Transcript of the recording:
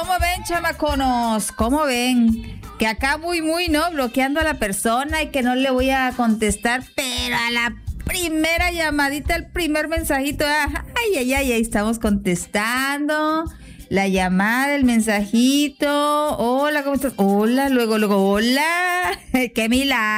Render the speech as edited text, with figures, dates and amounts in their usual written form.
¿Cómo ven, chamaconos? ¿Cómo ven? Que acá muy, ¿no? Bloqueando a la persona y que no le voy a contestar, pero a la primera llamadita, el primer mensajito, ahí estamos contestando. La llamada, el mensajito. Hola, ¿cómo estás? Hola, luego, hola. ¡Qué milagro!